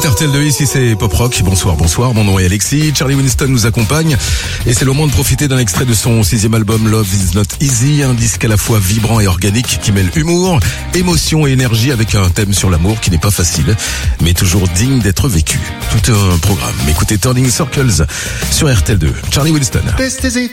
écoute RTL2, ici c'est Pop Rock. Bonsoir, mon nom est Alexis. Charlie Winston nous accompagne et c'est le moment de profiter d'un extrait de son 6e album Love Is Not Easy, un disque à la fois vibrant et organique qui mêle humour, émotion et énergie avec un thème sur l'amour qui n'est pas facile, mais toujours digne d'être vécu. Tout un programme. Écoutez Turning Circles sur RTL2. Charlie Winston. Best is it